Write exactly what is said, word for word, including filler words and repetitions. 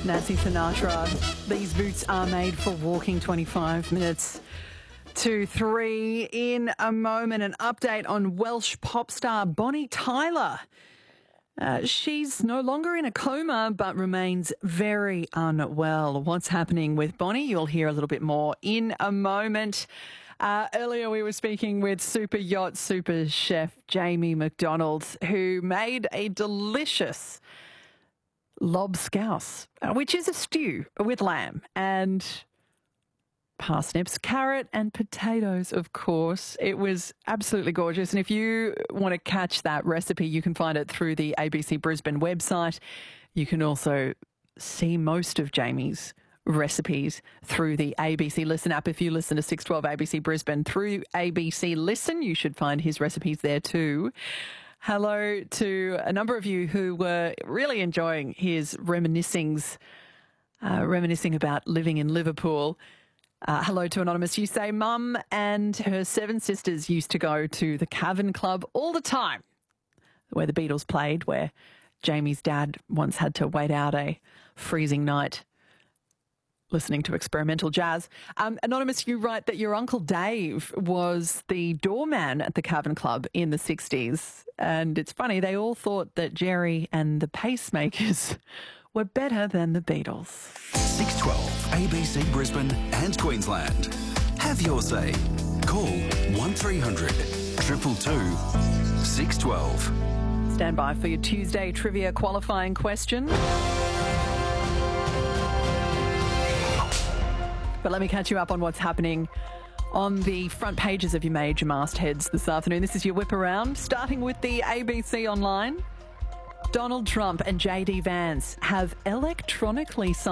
Nancy Sinatra. These boots are made for walking. Twenty-five minutes to three. In a moment, an update on Welsh pop star Bonnie Tyler. Uh, she's no longer in a coma but remains very unwell. What's happening with Bonnie? You'll hear a little bit more in a moment. Uh, earlier we were speaking with super yacht super chef Jamie McDonald, who made a delicious lobscouse, which is a stew with lamb and parsnips, carrot and potatoes, of course. It was absolutely gorgeous. And if you want to catch that recipe, you can find it through the A B C Brisbane website. You can also see most of Jamie's recipes through the A B C Listen app. If you listen to six twelve A B C Brisbane through A B C Listen, you should find his recipes there too. Hello to a number of you who were really enjoying his reminiscings, uh, reminiscing about living in Liverpool. Uh, hello to Anonymous. You say Mum and her seven sisters used to go to the Cavern Club all the time, where the Beatles played, where Jamie's dad once had to wait out a freezing night listening to experimental jazz. Um, Anonymous, you write that your Uncle Dave was the doorman at the Cavern Club in the sixties. And it's funny, they all thought that Jerry and the Pacemakers were better than the Beatles. six twelve A B C Brisbane and Queensland. Have your say. Call one three hundred two two two six one two. Stand by for your Tuesday trivia qualifying question. But let me catch you up on what's happening on the front pages of your major mastheads this afternoon. This is your whip around, starting with the A B C Online. Donald Trump and J D Vance have electronically signed